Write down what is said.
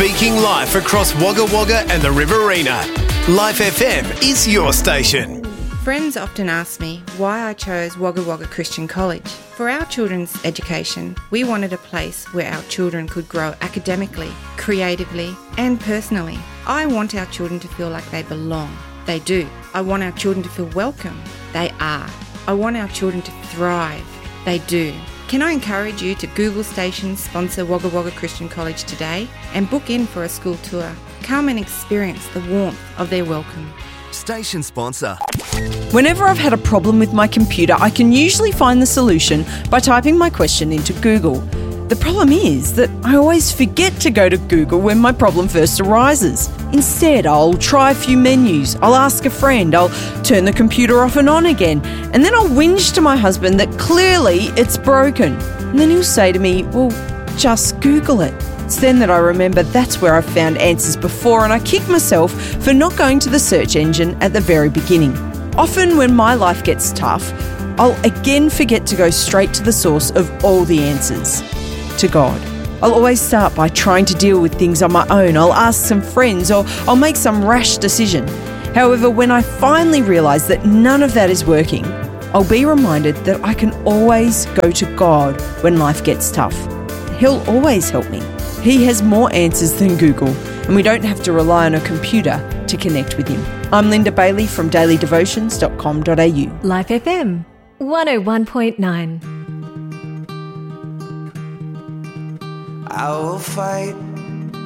Speaking life across Wagga Wagga and the Riverina. Life FM is your station. Friends often ask me why I chose Wagga Wagga Christian College. For our children's education, we wanted a place where our children could grow academically, creatively and personally. I want our children to feel like they belong. They do. I want our children to feel welcome. They are. I want our children to thrive. They do. Can I encourage you to Google Stations sponsor Wagga Wagga Christian College today and book in for a school tour? Come and experience the warmth of their welcome. Station sponsor. Whenever I've had a problem with my computer, I can usually find the solution by typing my question into Google. The problem is that I always forget to go to Google when my problem first arises. Instead, I'll try a few menus, I'll ask a friend, I'll turn the computer off and on again, and then I'll whinge to my husband that clearly it's broken. And then he'll say to me, well, just Google it. It's then that I remember that's where I've found answers before, and I kick myself for not going to the search engine at the very beginning. Often when my life gets tough, I'll again forget to go straight to the source of all the answers, to God. I'll always start by trying to deal with things on my own. I'll ask some friends or I'll make some rash decision. However, when I finally realise that none of that is working, I'll be reminded that I can always go to God when life gets tough. He'll always help me. He has more answers than Google, and we don't have to rely on a computer to connect with him. I'm Linda Bailey from dailydevotions.com.au. Life FM 101.9. I will fight